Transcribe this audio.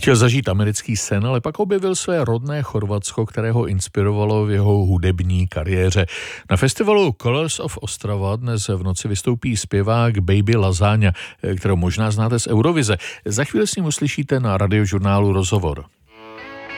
Chtěl zažít americký sen, ale pak objevil své rodné Chorvatsko, které ho inspirovalo v jeho hudební kariéře. Na festivalu Colors of Ostrava dnes v noci vystoupí zpěvák Baby Lasagna, kterou možná znáte z Eurovize. Za chvíli s ním uslyšíte na Radiožurnálu rozhovor.